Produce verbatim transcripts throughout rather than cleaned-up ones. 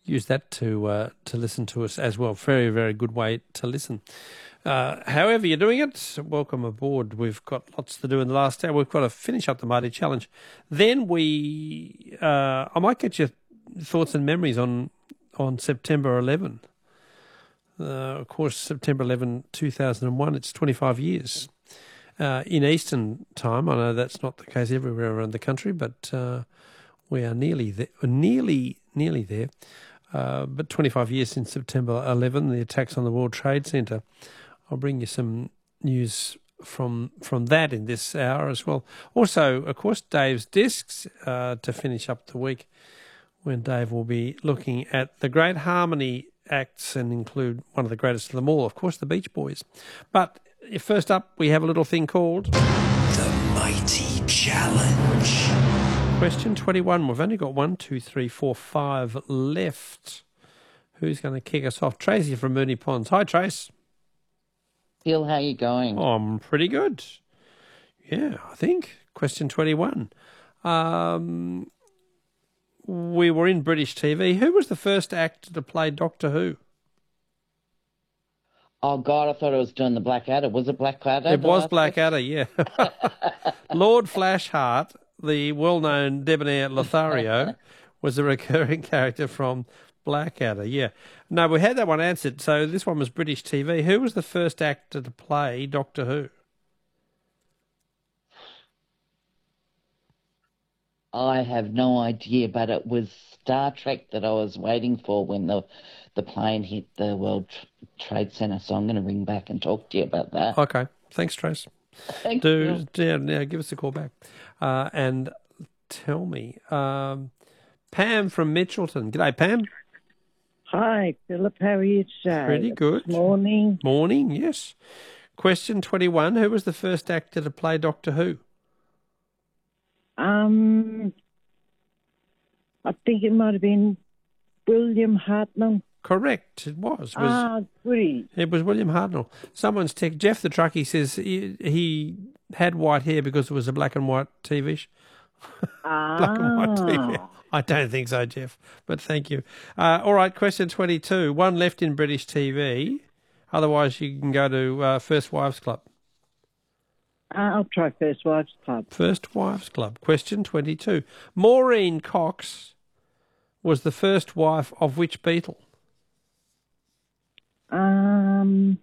use that to uh, to listen to us as well. Very, very good way to listen. Uh, however you're doing it, welcome aboard. We've got lots to do in the last hour. We've got to finish up the Mighty Challenge. Then we, uh, I might get your thoughts and memories on on September eleventh. Uh, of course, September eleventh, two thousand one, it's twenty-five years. Uh, in Eastern time, I know that's not the case everywhere around the country, but uh, we are nearly there, nearly, nearly there. Uh, but twenty-five years since September eleventh, the attacks on the World Trade Center. I'll bring you some news from from that in this hour as well. Also, of course, Dave's Discs uh, to finish up the week, when Dave will be looking at the great harmony acts and include one of the greatest of them all, of course, the Beach Boys. But first up, we have a little thing called The Mighty Challenge. Question twenty-one. We've only got one, two, three, four, five left. Who's going to kick us off? Tracy from Moonee Ponds. Hi, Trace. Phil, how you going? Oh, I'm pretty good. Yeah, I think. Question twenty-one. Um, we were in British T V. Who was the first actor to play Doctor Who? Oh, God, I thought it was doing the Blackadder. Was it Blackadder? It was Blackadder, yeah. Lord Flashheart, the well-known debonair Lothario, was a recurring character from Blackadder, yeah. No, we had that one answered. So this one was British T V. Who was the first actor to play Doctor Who? I have no idea, but it was Star Trek that I was waiting for when the the plane hit the World Trade Center. So I'm going to ring back and talk to you about that. Okay. Thanks, Trace. Thank Do, you. yeah, yeah, give us a call back. Uh, and tell me, um, Pam from Mitchelton. G'day, Pam. Hi, Philip. How are you today? Pretty good. Morning. Morning, yes. Question twenty-one. Who was the first actor to play Doctor Who? Um, I think it might have been William Hartnell. Correct, it was. It was Ah, goody. It was William Hartnell. Someone's text, Jeff the truckie says he, he had white hair because it was a black and white T V show. Ah. Black and white T V. I don't think so, Jeff, but thank you. Uh, all right, question twenty-two. One left in British T V. Otherwise, you can go to uh, First Wives Club. Uh, I'll try First Wives Club. First Wives Club. Question twenty-two. Maureen Cox was the first wife of which Beatle? Um,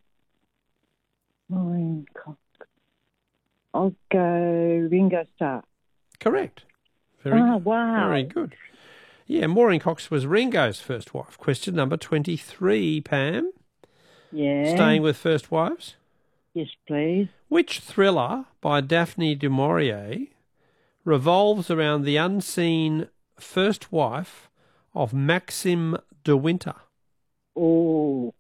Maureen Cox. I'll go Ringo Starr. Correct. Very Oh, good. wow. Very good. Yeah, Maureen Cox was Ringo's first wife. Question number twenty-three, Pam. Yeah. Staying with first wives. Yes, please. Which thriller by Daphne du Maurier revolves around the unseen first wife of Maxim de Winter? Oh.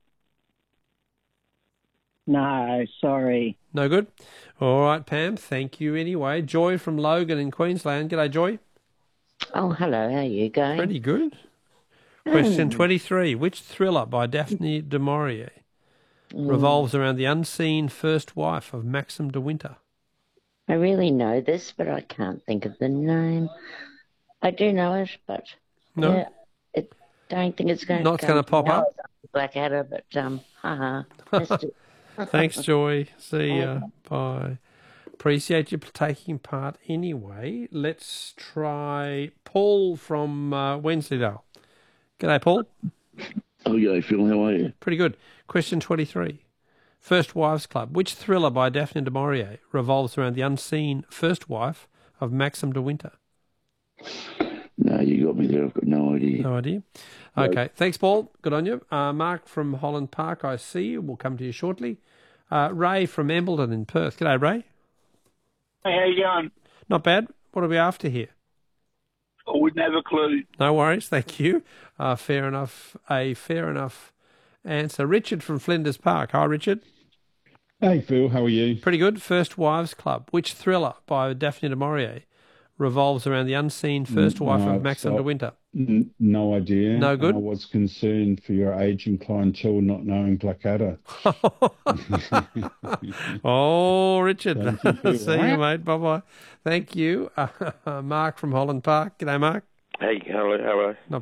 No, sorry. No good? All right, Pam, thank you anyway. Joy from Logan in Queensland. G'day, Joy. Oh, hello. How are you going? Pretty good. Question twenty-three. Which thriller by Daphne du Maurier Mm. revolves around the unseen first wife of Maxim de Winter? I really know this, but I can't think of the name. I do know it, but No? yeah, it, don't think it's going Not to gonna pop up? Blackadder, but um, haha. Missed it. Thanks, Joy. See ya. Bye. Appreciate you taking part anyway. Let's try Paul from uh, Wensleydale. G'day, Paul. Oh, g'day, Phil. How are you? Pretty good. Question twenty-three. First Wives Club. Which thriller by Daphne du Maurier revolves around the unseen first wife of Maxim de Winter? No, you got me there. I've got no idea. No idea. Okay. Thanks, Paul. Good on you. Uh, Mark from Holland Park, I see you. We'll come to you shortly. Uh, Ray from Embleton in Perth. G'day, Ray. Hey, how you going? Not bad. What are we after here? I wouldn't have a clue. No worries. Thank you. Uh, fair enough. A fair enough answer. Richard from Flinders Park. Hi, Richard. Hey, Phil. How are you? Pretty good. First Wives Club. Which thriller by Daphne du Maurier revolves around the unseen first wife No, of Maxim so- de Winter? N- no idea. No good? I was concerned for your aging clientele not knowing Blackadder. Oh, Richard. Thank you, Phil. See you, mate. Bye-bye. Thank you. Uh, Mark from Holland Park. G'day, Mark. Hey, hello, how are you? Not